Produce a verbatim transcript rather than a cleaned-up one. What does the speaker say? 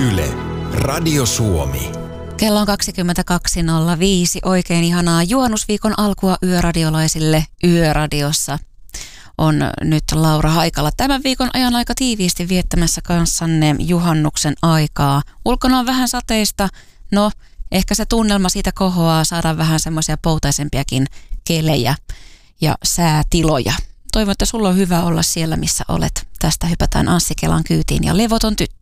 Yle, Radio Suomi. Kello on kaksikymmentäkaksi nolla viisi. Oikein ihanaa juhannusviikon alkua yöradiolaisille Yöradiossa. On nyt Laura Haikala tämän viikon ajan aika tiiviisti viettämässä kanssanne juhannuksen aikaa. Ulkona on vähän sateista. No, ehkä se tunnelma siitä kohoaa. Saadaan vähän semmoisia poutaisempiakin kelejä ja säätiloja. Toivon, että sulla on hyvä olla siellä, missä olet. Tästä hypätään Anssi Kelan kyytiin ja Levoton tyttö.